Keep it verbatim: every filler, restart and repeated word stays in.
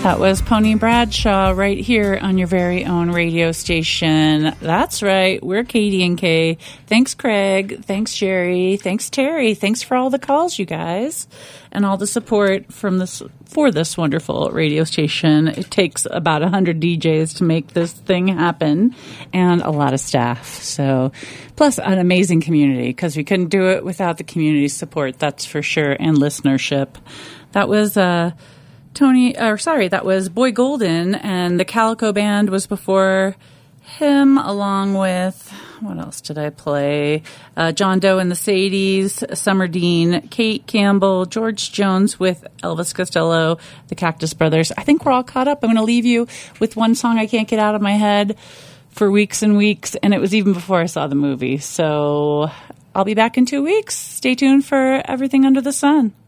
That was Pony Bradshaw right here on your very own radio station. That's right. We're Katie and Kay. Thanks, Craig. Thanks, Jerry. Thanks, Terry. Thanks for all the calls, you guys, and all the support from this for this wonderful radio station. It takes about one hundred D Js to make this thing happen and a lot of staff. So, plus an amazing community, because we couldn't do it without the community support, that's for sure, and listenership. That was... Uh, Tony, or sorry, that was Boy Golden, and the Calico Band was before him, along with, what else did I play? Uh, John Doe and the Sadies, Summer Dean, Kate Campbell, George Jones with Elvis Costello, the Cactus Brothers. I think we're all caught up. I'm going to leave you with one song I can't get out of my head for weeks and weeks, and it was even before I saw the movie. So I'll be back in two weeks. Stay tuned for Everything Under the Sun.